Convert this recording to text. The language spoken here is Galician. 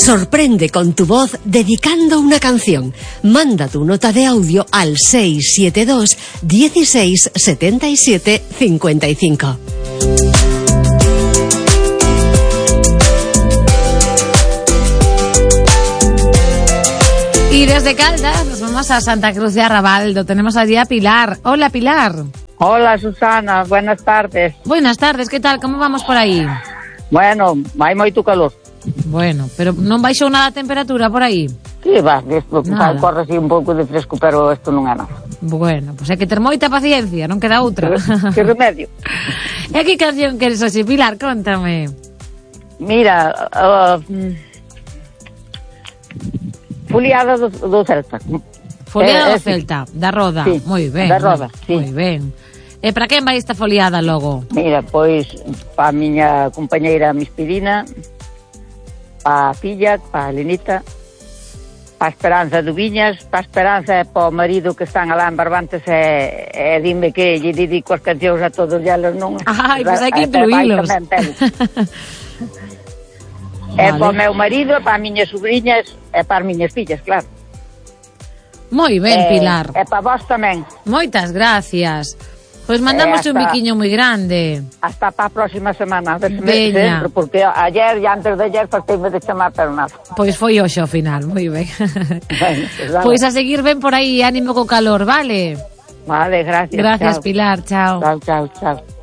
Sorprende con tu voz dedicando una canción. Manda tu nota de audio al 672 16 77 55. Y desde Caldas nos vamos a Santa Cruz de Arrabaldo. Tenemos allí a Pilar. Hola, Pilar. Hola, Susana. Buenas tardes. Buenas tardes, ¿qué tal? ¿Cómo vamos por aí? Bueno, hai moito calor. Bueno, pero non baixou nada a temperatura por aí? Que va, isto corre así un pouco de fresco, pero isto non é nada. Bueno, pois hai que ter moita paciencia, non queda outra. Que remedio. E que canción queres así, Pilar? Contame. Mira, Foliada do Celta. Foliada do Celta, da Roda. Sí, moi ben. da Roda, sí. Moi ben. E para quen vai esta foliada logo? Mira, pois, pa miña compañeira Mispirina, pa filla, pa Lenita, pa Esperanza do Viñas, pa Esperanza e pa o marido que están alá en Barbantes e dime que lle dedico as cancións a todos eles, non? Ai, pois hai que incluílos. E pa o meu marido, pa miñas sobrinhas e pa as miñas fillas, claro. Moi ben, Pilar. E pa vos tamén. Moitas gracias. Pois mandamos un biquiño moi grande. Hasta para a próxima semana, a ver se me Veña. centro, porque ayer e antes de ayer falteime de chamar, pero nada. Pois foi hoxe ao final, moi ben. Bueno, Pois a seguir ben por aí, ánimo co calor, vale? Vale, gracias. Gracias, chao. Pilar, chao. Chao, chao, chao.